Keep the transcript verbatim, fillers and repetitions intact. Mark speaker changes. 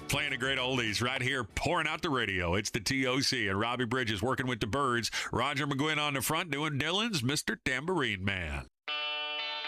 Speaker 1: Playing a great oldies right here, pouring out the radio. It's the T O C and Robbie Bridges working with the Birds. Roger McGuinn on the front doing Dylan's Mister Tambourine Man.